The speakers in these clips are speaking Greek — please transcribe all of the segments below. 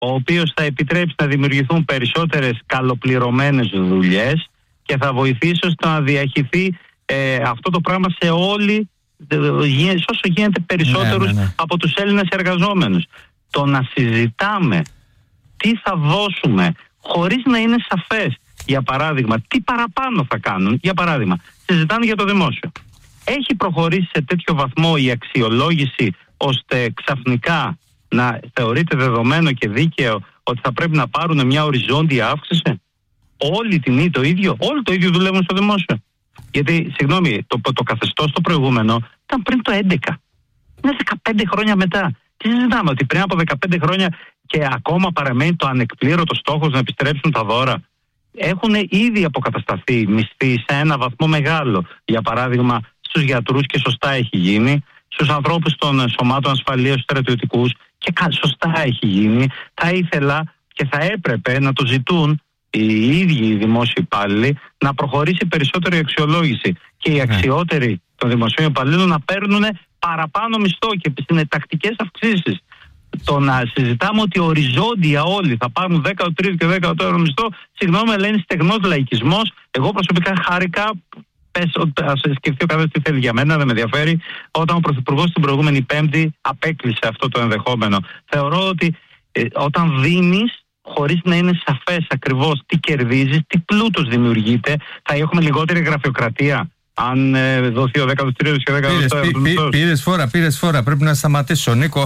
ο οποίος θα επιτρέψει να δημιουργηθούν περισσότερες καλοπληρωμένες δουλειές και θα βοηθήσει ώστε να διαχυθεί αυτό το πράγμα σε όλοι, όσο γίνεται περισσότερους από τους Έλληνες εργαζόμενους. Το να συζητάμε τι θα δώσουμε χωρίς να είναι σαφές, για παράδειγμα, τι παραπάνω θα κάνουν. Για παράδειγμα, συζητάνε για το δημόσιο. Έχει προχωρήσει σε τέτοιο βαθμό η αξιολόγηση ώστε ξαφνικά να θεωρείται δεδομένο και δίκαιο ότι θα πρέπει να πάρουν μια οριζόντια αύξηση? Όλοι το ίδιο δουλεύουν στο δημόσιο. Γιατί, συγγνώμη, το καθεστώς το προηγούμενο ήταν πριν το 2011. Είναι 15 χρόνια μετά. Τι συζητάμε, ότι πριν από 15 χρόνια και ακόμα παραμένει το ανεκπλήρωτο στόχος να επιστρέψουν τα δώρα? Έχουν ήδη αποκατασταθεί μισθοί σε ένα βαθμό μεγάλο. Για παράδειγμα, στους γιατρούς, και σωστά έχει γίνει, στους ανθρώπους των σωμάτων ασφαλείας, στους στρατιωτικούς, και σωστά έχει γίνει. Θα ήθελα και θα έπρεπε να το ζητούν οι ίδιοι οι δημόσιοι υπάλληλοι, να προχωρήσει περισσότερη αξιολόγηση και οι αξιότεροι των δημοσίων υπαλλήλων να παίρνουν παραπάνω μισθό και είναι τακτικές αυξήσεις. Το να συζητάμε ότι οριζόντια όλοι θα πάρουν 13ο και 14ο μισθό, συγγνώμη, αλλά είναι στεγνός λαϊκισμός. Εγώ προσωπικά χάρηκα, ας σκεφτεί ο καθένας τι θέλει, για μένα δεν με ενδιαφέρει, όταν ο Πρωθυπουργός την προηγούμενη Πέμπτη απέκλεισε αυτό το ενδεχόμενο. Θεωρώ ότι όταν δίνεις χωρίς να είναι σαφές ακριβώς τι κερδίζεις, τι πλούτος δημιουργείται, θα έχουμε λιγότερη γραφειοκρατία αν δοθεί ο 13ος και 14ος μισθός. Πήρες φόρα, πρέπει να σταματήσω, Νίκο.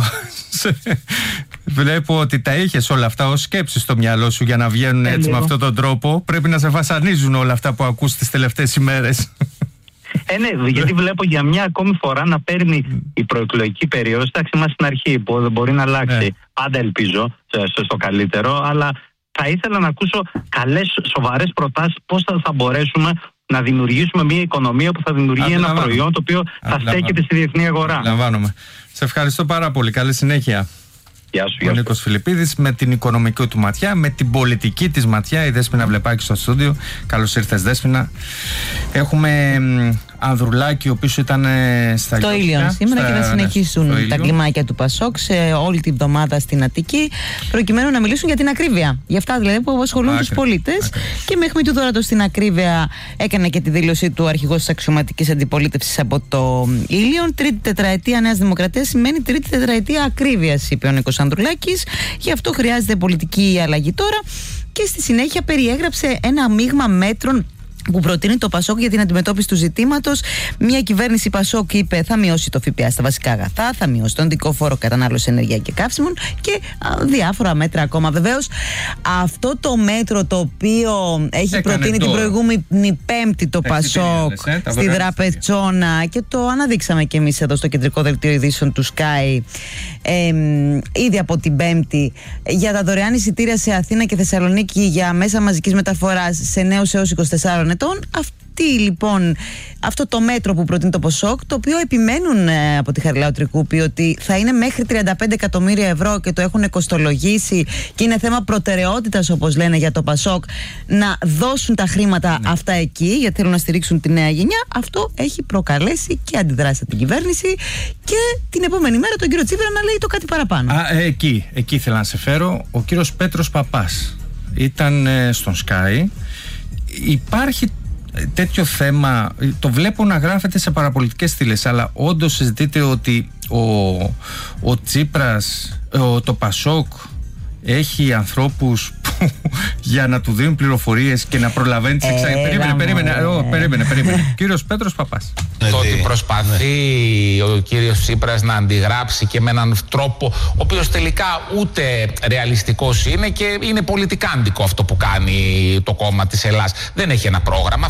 Βλέπω ότι τα είχες όλα αυτά ως σκέψεις στο μυαλό σου για να βγαίνουν έτσι με αυτόν τον τρόπο. Πρέπει να σε βασανίζουν όλα αυτά που ακούς τις τελευταίες ημέρες. Ναι, γιατί βλέπω για μια ακόμη φορά να παίρνει η προεκλογική περίοδος. Εντάξει, είμαστε στην αρχή που μπορεί να αλλάξει. Πάντα ελπίζω στο καλύτερο, αλλά θα ήθελα να ακούσω καλές, σοβαρές προτάσεις πώς θα μπορέσουμε να δημιουργήσουμε μια οικονομία που θα δημιουργεί ένα προϊόν το οποίο θα στέκεται στη διεθνή αγορά. Λαμβάνομαι. Σε ευχαριστώ πάρα πολύ. Καλή συνέχεια. Γεια σου. Ο Νίκος Φιλιππίδης με την οικονομική του ματιά, με την πολιτική της ματιά, η Δέσποινα Βλεπάκη στο στούντιο. Καλώς ήρθες, Δέσποινα. Έχουμε Ανδρουλάκη, ο οποίος ήταν στα Ήλιον σήμερα και θα συνεχίσουν τα κλιμάκια του Πασόκ σε όλη την εβδομάδα στην Αττική, προκειμένου να μιλήσουν για την ακρίβεια. Για αυτά δηλαδή που απασχολούν τους πολίτες. Και μέχρι του τώρα στην ακρίβεια έκανε και τη δήλωσή του ο αρχηγός της αξιωματικής αντιπολίτευσης από το Ήλιον. Τρίτη τετραετία Νέας Δημοκρατίας σημαίνει τρίτη τετραετία ακρίβειας, είπε ο Νίκος Ανδρουλάκης. Γι' αυτό χρειάζεται πολιτική αλλαγή τώρα. Και στη συνέχεια περιέγραψε ένα μείγμα μέτρων που προτείνει το Πασόκ για την αντιμετώπιση του ζητήματος. Μια κυβέρνηση Πασόκ είπε θα μειώσει το ΦΠΑ στα βασικά αγαθά, θα μειώσει τον οδικό φόρο κατανάλωση ενέργεια και καύσιμων και διάφορα μέτρα ακόμα. Βεβαίως, αυτό το μέτρο το οποίο έχει προτείνει την προηγούμενη Πέμπτη το Πασόκ στη Δραπετσόνα και το αναδείξαμε και εμείς εδώ στο κεντρικό δελτίο ειδήσεων του Sky ήδη από την Πέμπτη, για τα δωρεάν εισιτήρια σε Αθήνα και Θεσσαλονίκη για μέσα μαζικής μεταφοράς σε νέους έως 24 ετών. Αυτό το μέτρο που προτείνει το Πασόκ, το οποίο επιμένουν από τη Χαριλάου Τρικούπη ότι θα είναι μέχρι 35 εκατομμύρια ευρώ και το έχουν κοστολογήσει και είναι θέμα προτεραιότητας, όπως λένε, για το Πασόκ να δώσουν τα χρήματα αυτά εκεί, γιατί θέλουν να στηρίξουν τη νέα γενιά. Αυτό έχει προκαλέσει και αντιδράσει από την κυβέρνηση και την επόμενη μέρα τον κύριο Τσίπρα να λέει το κάτι παραπάνω. Εκεί ήθελα να σε φέρω. Ο κύριος Πέτρος Παπάς ήταν στον Sky. Υπάρχει τέτοιο θέμα, το βλέπω να γράφεται σε παραπολιτικές στήλες, αλλά όντως συζητείτε ότι ο Τσίπρας, το Πασόκ έχει ανθρώπους που για να του δίνουν πληροφορίες και να προλαβαίνει τις εξαγγελίες. Περίμενε. Κύριος Πέτρος Παπάς. Το ότι προσπαθεί ο κύριος Τσίπρας να αντιγράψει και με έναν τρόπο ο οποίος τελικά ούτε ρεαλιστικός είναι και είναι πολιτικάντικο αυτό που κάνει το κόμμα της Ελλάς. Δεν έχει ένα πρόγραμμα.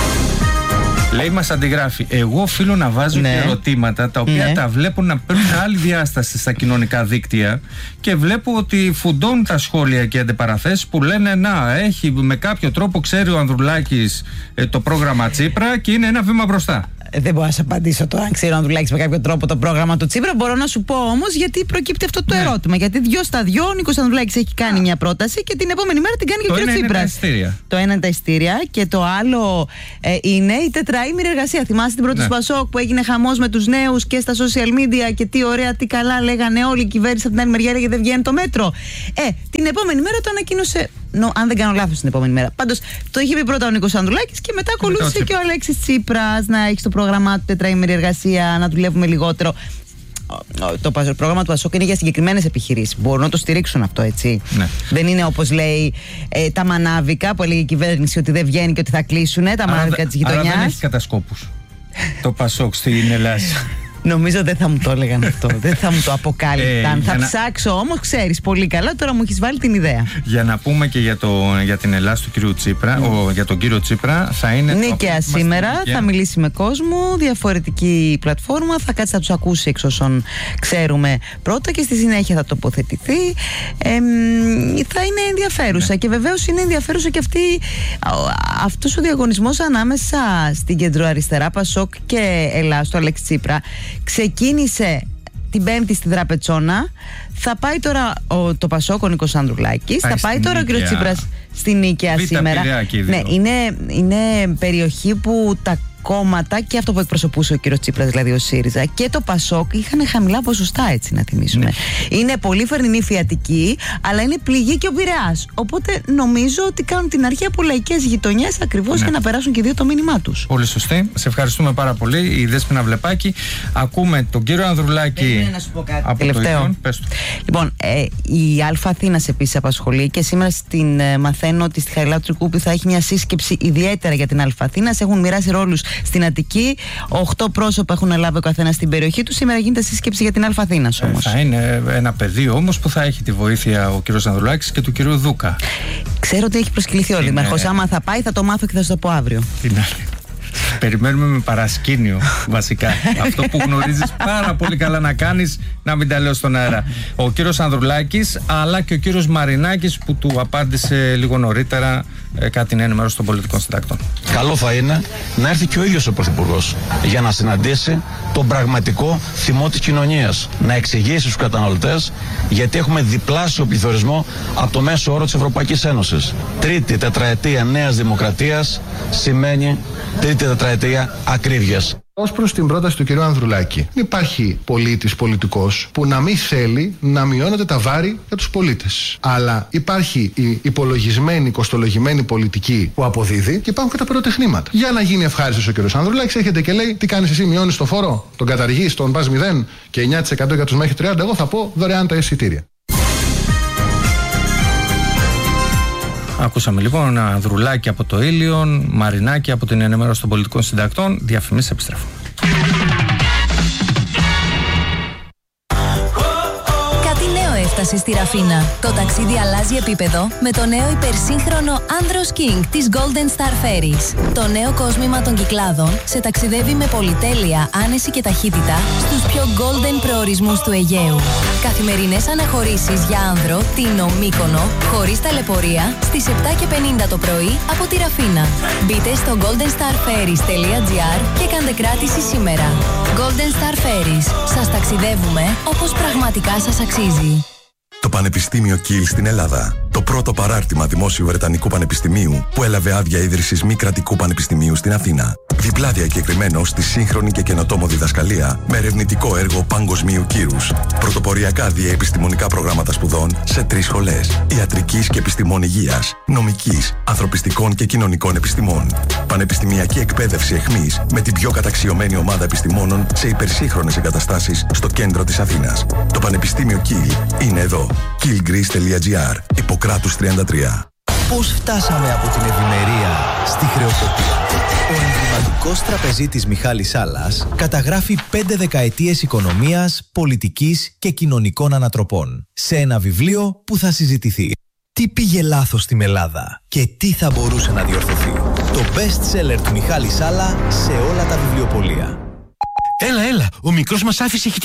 Λέει, μας αντιγράφει. Εγώ οφείλω να βάζω και ερωτήματα τα οποία τα βλέπω να παίρνουν άλλη διάσταση στα κοινωνικά δίκτυα και βλέπω ότι φουντώνουν τα σχόλια και αντιπαραθέσεις που λένε έχει με κάποιο τρόπο ξέρει ο Ανδρουλάκης το πρόγραμμα Τσίπρα και είναι ένα βήμα μπροστά. δεν μπορώ να σου απαντήσω τώρα αν ξέρω αν δουλεύει με κάποιο τρόπο το πρόγραμμα του Τσίπρα. Μπορώ να σου πω όμως γιατί προκύπτει αυτό το ερώτημα. Γιατί 2 στα 2 ο Νίκος Ανδρουλάκης έχει κάνει μια πρόταση και την επόμενη μέρα την κάνει και ο κ. Τσίπρας. Το ένα είναι τα ειστήρια και το άλλο είναι η τετραήμερη εργασία. Θυμάστε την πρώτη Πασόκ που έγινε χαμός με τους νέους και στα social media και τι ωραία, τι καλά λέγανε όλοι. Η κυβέρνηση από την άλλη μεριά έλεγε δεν βγαίνει το μέτρο. Την επόμενη μέρα το ανακοίνωσε. Αν δεν κάνω λάθος την επόμενη μέρα. Πάντως το είχε πει πρώτα ο Νίκος Ανδρουλάκης και μετά ακολούθησε και ο Αλέξης Τσίπρας να έχει στο πρόγραμμά του τετραήμερη εργασία, να δουλεύουμε λιγότερο. Το πρόγραμμα του Πασόκ είναι για συγκεκριμένες επιχειρήσεις. Μπορούν να το στηρίξουν αυτό, έτσι. Ναι. Δεν είναι όπως λέει τα μανάβικα που έλεγε η κυβέρνηση ότι δεν βγαίνει και ότι θα κλείσουν τα μανάβικα της γειτονιάς. Αλλά δεν έχει κατασκόπους το Πασόκ στην Ελλάδα. Νομίζω δεν θα μου το έλεγαν αυτό. Δεν θα μου το αποκάλυπταν. Θα ψάξω όμως, ξέρεις πολύ καλά. Τώρα μου έχεις βάλει την ιδέα. Για να πούμε και για την Ελλάδα του κυρίου Τσίπρα, για τον κύριο Τσίπρα, θα είναι. Νίκαια σήμερα, θα μιλήσει με κόσμο, διαφορετική πλατφόρμα. Θα κάτσει να τους ακούσει εξ όσων ξέρουμε πρώτα και στη συνέχεια θα τοποθετηθεί. Θα είναι ενδιαφέρουσα. Και βεβαίως είναι ενδιαφέρουσα και αυτός ο διαγωνισμός ανάμεσα στην κεντροαριστερά Πασόκ και Ελλάς, του Αλέξη Τσίπρα. Ξεκίνησε την Πέμπτη στη Δραπετσόνα. Θα πάει τώρα το Πασόκ, ο Νίκος Ανδρουλάκης. Θα πάει τώρα ο κ. Τσίπρας στη Νίκαια σήμερα. Ναι, είναι περιοχή που τα κόμματα και αυτό που εκπροσωπούσε ο κ. Τσίπρας, δηλαδή ο ΣΥΡΙΖΑ και το Πασόκ, είχαν χαμηλά ποσοστά, έτσι να θυμίσουμε. Ναι. Είναι πολύ φερνινή φιατική, αλλά είναι πληγή και ο Πειραιάς. Οπότε νομίζω ότι κάνουν την αρχή από λαϊκές γειτονιές ακριβώς για να περάσουν και οι δύο το μήνυμά τους. Πολύ σωστή. Σε ευχαριστούμε πάρα πολύ. Η Δέσποινα Βλεπάκη. Ακούμε τον κύριο Ανδρουλάκη. Να σου πω κάτι τελευταίο. Λοιπόν, η Αλφα Αθήνας επίσης απασχολεί και σήμερα μαθαίνω ότι στη Χαριλάου Τρικούπη θα έχει μια σύσκεψη ιδιαίτερα για την Αλφα Αθήνας. Έχουν μοιράσει ρόλους στην Αττική. 8 πρόσωπα έχουν λάβει ο καθένας στην περιοχή του. Σήμερα γίνεται σύσκεψη για την Αλφα Αθήνας όμως. Θα είναι ένα πεδίο όμως που θα έχει τη βοήθεια ο κύριος Ανδρουλάκης και του κυρίου Δούκα. Ξέρω ότι έχει προσκληθεί ο Δήμαρχος. Άμα θα πάει, θα το μάθω και θα σου το πω αύριο. Την άλλη. Περιμένουμε με παρασκήνιο βασικά. Αυτό που γνωρίζεις πάρα πολύ καλά να κάνεις, να μην τα λέω στον αέρα. Ο κύριος Ανδρουλάκης αλλά και ο κύριος Μαρινάκης που του απάντησε λίγο νωρίτερα κατά την ενημέρωση των πολιτικών συντακτών. Καλό θα είναι να έρθει και ο ίδιος ο Πρωθυπουργός για να συναντήσει τον πραγματικό θυμό της κοινωνίας. Να εξηγήσει στους καταναλωτές γιατί έχουμε διπλάσιο πληθωρισμό από το μέσο όρο της Ευρωπαϊκής Ένωσης. Τρίτη τετραετία νέας δημοκρατίας σημαίνει τρίτη τετραετία ακρίβειας. Ως προς την πρόταση του κ. Ανδρουλάκη, υπάρχει πολίτης, πολιτικός που να μην θέλει να μειώνονται τα βάρη για τους πολίτες. Αλλά υπάρχει η υπολογισμένη, κοστολογημένη πολιτική που αποδίδει και υπάρχουν και τα πυροτεχνήματα. Για να γίνει ευχάριστος ο κ. Ανδρουλάκης, έρχεται και λέει: τι κάνεις εσύ, μειώνεις το φόρο, τον καταργείς, τον πας 0 και 9% για τους μέχρι 30. Εγώ θα πω δωρεάν τα εισιτήρια. Ακούσαμε λοιπόν Ανδρουλάκη από το Ήλιον, Μαρινάκη από την ενημέρωση των πολιτικών συντακτών. Διαφημίσεις, επιστρέφουν. Έφτασε στη Ραφίνα. Το ταξίδι αλλάζει επίπεδο με το νέο υπερσύγχρονο Andros King της Golden Star Ferries. Το νέο κόσμημα των Κυκλάδων σε ταξιδεύει με πολυτέλεια, άνεση και ταχύτητα στους πιο golden προορισμούς του Αιγαίου. Καθημερινές αναχωρήσεις για άνδρο, Τίνο, Μύκονο, χωρίς ταλαιπωρία, στις 7:50 το πρωί από τη Ραφίνα. Μπείτε στο goldenstarferries.gr και κάντε κράτηση σήμερα. Golden Star Ferries. Σας ταξιδεύουμε όπως πραγματικά σας αξίζει. Το Πανεπιστήμιο Κιλ στην Ελλάδα. Το πρώτο παράρτημα δημόσιου Βρετανικού Πανεπιστημίου που έλαβε άδεια ίδρυσης μη κρατικού πανεπιστημίου στην Αθήνα. Διπλά διακεκριμένο στη σύγχρονη και καινοτόμο διδασκαλία με ερευνητικό έργο παγκοσμίου κύρους. Πρωτοποριακά διαεπιστημονικά προγράμματα σπουδών σε 3 σχολές. Ιατρικής και επιστημών υγείας, νομικής, ανθρωπιστικών και κοινωνικών επιστημών. Πανεπιστημιακή εκπαίδευση εχμής με την πιο καταξιωμένη ομάδα επιστημόνων σε υπερσύγχρονες εγκαταστάσεις στο κέντρο της Αθήνας. Το Πανεπιστήμιο Κιλ είναι εδώ. killgreece.gr. Ιπποκράτους 33. Πώς φτάσαμε από την ευημερία στη χρεοκοπία? Ο εμβληματικός τραπεζίτης Μιχάλης Σάλλας καταγράφει 5 δεκαετίες οικονομίας, πολιτικής και κοινωνικών ανατροπών σε ένα βιβλίο που θα συζητηθεί. Τι πήγε λάθος στην Ελλάδα και τι θα μπορούσε να διορθωθεί? Το best seller του Μιχάλη Σάλλα σε όλα τα βιβλιοπωλεία. Έλα, ο μικρός μας άφησε ηχητικό.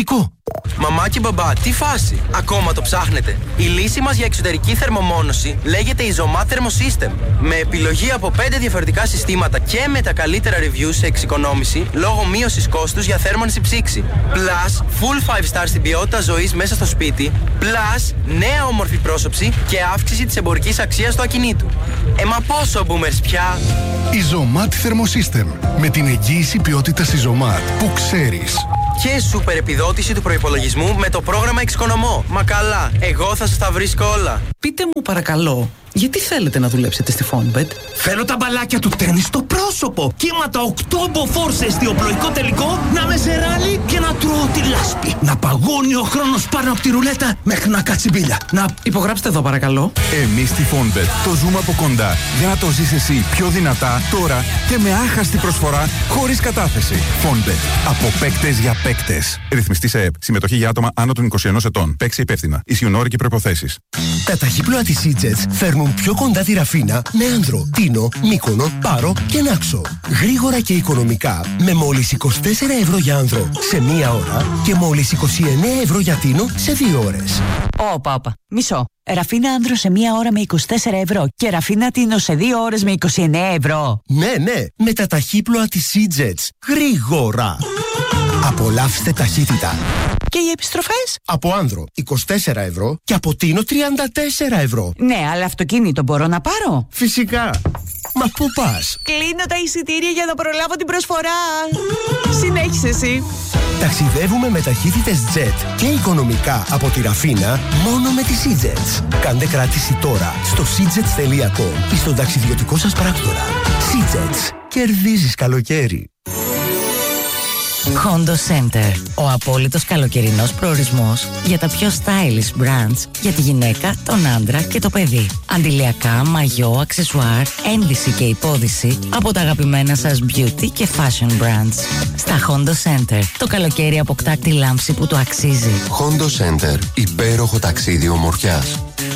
Μαμά και μπαμπά, τι φάση! Ακόμα το ψάχνετε? Η λύση μας για εξωτερική θερμομόνωση λέγεται Isomat Thermosystem. Με επιλογή από 5 διαφορετικά συστήματα και με τα καλύτερα reviews σε εξοικονόμηση λόγω μείωσης κόστους για θέρμανση ψήξη. Plus, full 5 stars στην ποιότητα ζωής μέσα στο σπίτι. Plus, νέα όμορφη πρόσωψη και αύξηση της εμπορικής αξίας του ακινήτου. Μα πόσο boomers πια! Isomat Thermosystem. Με την εγγύηση ποιότητας Isomat που ξέρεις. Και σούπερ επιδότηση του προϋπολογισμού με το πρόγραμμα Εξοικονομώ. Μα καλά, εγώ θα σας τα βρίσκω όλα. Πείτε μου παρακαλώ, γιατί θέλετε να δουλέψετε στη Fonbet? Θέλω τα μπαλάκια του τέννις στο πρόσωπο. Κύματα 8 μποφόρ σε εστιοπλοϊκό τελικό, να με σε ράλι και να τρώω τη λάσπη. Να παγώνει ο χρόνος πάνω από τη ρουλέτα μέχρι να κάτσει μπίλια. Να υπογράψτε εδώ παρακαλώ. Εμείς στη Fonbet το ζούμε από κοντά για να το ζεις εσύ πιο δυνατά τώρα και με άχαστη προσφορά χωρίς κατάθεση. Fonbet. Από παίκτες για παίκτες. Ρυθμιστή σε ΕΕΠ. Συμμετοχή για άτομα άνω των 21 ετών. Παίξε υπεύθυνα. Ισχύουν όροι και προϋποθέσεις. Τα ταχύπλοα της EasyJet φέρνουν πιο κοντά τη Ραφίνα με Άνδρο, Τίνο, Μύκονο, Πάρο και Νάξο. Γρήγορα και οικονομικά με μόλις 24 ευρώ για Άνδρο σε 1 ώρα και μόλις 29 ευρώ για Τίνο σε 2 ώρες. Όπα, μισό. Ραφίνα Άνδρο σε 1 ώρα με 24 ευρώ και Ραφίνα Τίνο σε 2 ώρες με 29 ευρώ. Ναι, με τα ταχύπλοα της EasyJet. Γρήγορα. Απολαύστε ταχύτητα. Και οι επιστροφές? Από Άνδρο 24 ευρώ και από Τίνο 34 ευρώ. Ναι, αλλά αυτοκίνητο μπορώ να πάρω? Φυσικά. Μα πού πας? Κλείνω τα εισιτήρια για να προλάβω την προσφορά. Συνέχισε εσύ. Ταξιδεύουμε με ταχύτητες jet και οικονομικά από τη Ραφίνα μόνο με τις EasyJet. Κάντε κράτηση τώρα στο seajets.com ή στον ταξιδιωτικό σας πράκτορα. EasyJet. Κερδίζεις καλοκαίρι. Hondo Center. Ο απόλυτος καλοκαιρινός προορισμός για τα πιο stylish brands για τη γυναίκα, τον άντρα και το παιδί. Αντιλιακά, μαγιό, αξεσουάρ, ένδυση και υπόδυση από τα αγαπημένα σας beauty και fashion brands. Στα Hondo Center το καλοκαίρι αποκτά τη λάμψη που το αξίζει. Hondo Center. Υπέροχο ταξίδι ομορφιάς.